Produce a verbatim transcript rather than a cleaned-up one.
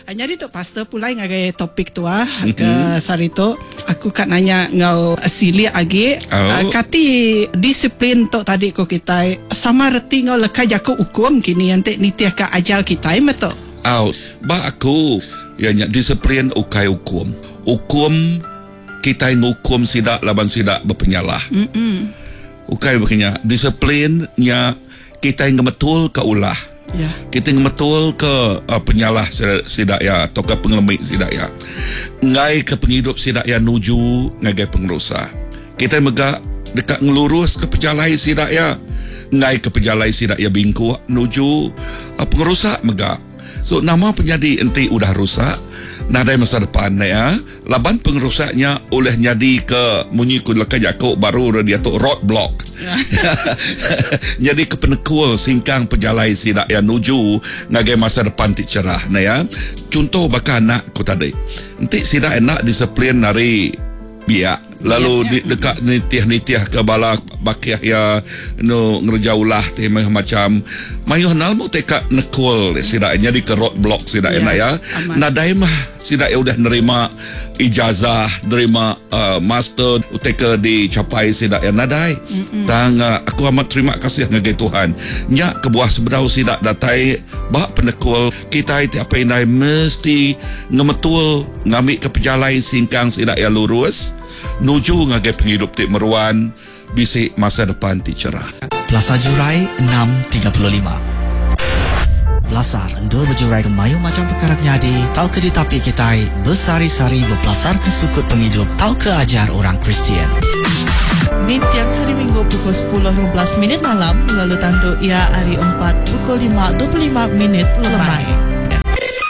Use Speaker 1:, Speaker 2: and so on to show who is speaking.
Speaker 1: Jadi tu pastor pula ngagai topik tu ah mm-hmm. ke sarito aku kat nanya ngau sili agi oh. uh, kati disiplin tu tadi ko kita sama reti ngau lekai jaku hukum kini ante nitiah ka ajar kita meto.
Speaker 2: Out ba aku ya disiplin ukai hukum. Hukum kita ngukum sidak laban sidak berpenyalah. Mm-mm. Ukai berkenya disiplinnya kita yang betul ke ulah. Ya. Kita yang betul ke uh, penyalah sidak ya atau ke pengelemik sidak ya. Ngai ke penghidup sidak ya nuju ngagai pengerusak. Kita megak dekat ngelurus ke pejalai sidak ya. Ngai ke pejalai sidak ya bingku nuju uh, pengerusak megak. So nama penyadi enti udah rusak. Nadai masa depan ya. Laban pengerusaknya oleh nyadi ke munyikun lekai jakuk baru dia tu roadblock. Jadi ke penekul singkang pejalai sidak yang nuju ngagai masa depan ti cerah na ya. Contoh baka anak ku tadi. Nanti sidak enak disiplin nari biak. Lalu ya, ya. Di, dekat nitiah-nitiah ke bala bakiah ya no ngerjaulah ti macam mayuh nalmu teka nekul sidak jadi ke roadblock sidak ya, enak ya. Nadai mah sidak ya udah nerima ijazah, nerima uh, master uteka dicapai sidak ya nadai. Tang uh, aku amat terima kasih ngagai Tuhan. Nya kebuah sebedau sidak datai bah penekul kita itu apa indai mesti ngemetul ngambil ke pejalai singkang sidak ya lurus nuju ngagai penghidup ti meruan bisik masa depan ti cerah.
Speaker 3: Plaza Jurai enam tiga puluh lima. Belasar endur berjurai ke mayu macam perkara nyadi tau ke ditapi kita bersari-sari berpelasar ke sukut penghidup tau ke ajar orang Kristian.
Speaker 4: Di tiap hari Minggu pukul sepuluh lima belas minit malam lalu tandu ia hari empat pukul lima dua puluh lima minit lemai.